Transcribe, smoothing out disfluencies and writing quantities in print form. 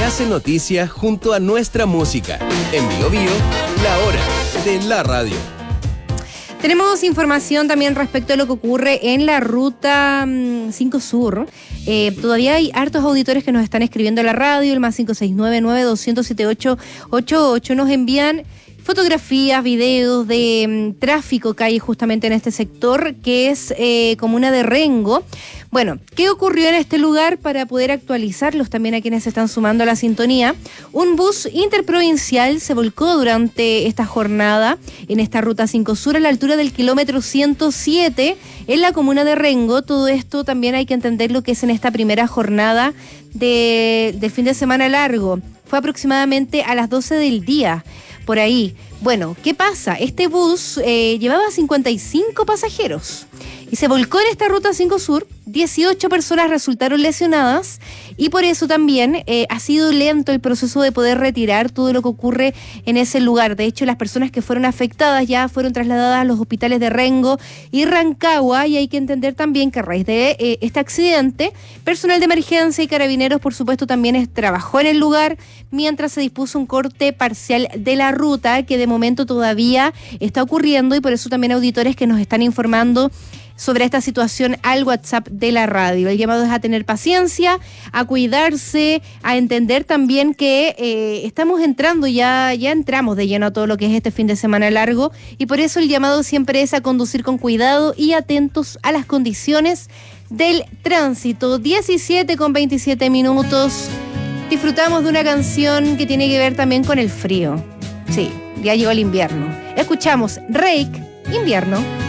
hace noticia junto a nuestra música. En Bio Bio, la hora de la radio. Tenemos información también respecto a lo que ocurre en la ruta 5 Sur. Todavía hay hartos auditores que nos están escribiendo a la radio, el más 569-900-7888. Nos envían fotografías, videos de tráfico que hay justamente en este sector, que es comuna de Rengo. Bueno, ¿qué ocurrió en este lugar para poder actualizarlos también a quienes se están sumando a la sintonía? Un bus interprovincial se volcó durante esta jornada en esta ruta 5 Sur a la altura del kilómetro 107 en la comuna de Rengo. Todo esto también hay que entender lo que es en esta primera jornada del fin de semana largo. Fue aproximadamente a las 12 del día, por ahí. Bueno, ¿qué pasa? Este bus llevaba 55 pasajeros y se volcó en esta ruta 5 Sur. 18 personas resultaron lesionadas y por eso también ha sido lento el proceso de poder retirar todo lo que ocurre en ese lugar. De hecho, las personas que fueron afectadas ya fueron trasladadas a los hospitales de Rengo y Rancagua, y hay que entender también que a raíz de este accidente, personal de emergencia y carabineros, por supuesto, también trabajó en el lugar mientras se dispuso un corte parcial de la ruta que de momento todavía está ocurriendo, y por eso también auditores que nos están informando sobre esta situación al WhatsApp de la radio. El llamado es a tener paciencia, a cuidarse, a entender también que estamos entrando, ya entramos de lleno a todo lo que es este fin de semana largo, y por eso el llamado siempre es a conducir con cuidado y atentos a las condiciones del tránsito. 17:27. Disfrutamos de una canción que tiene que ver también con el frío. Sí, ya llegó el invierno. Escuchamos Reik, Invierno.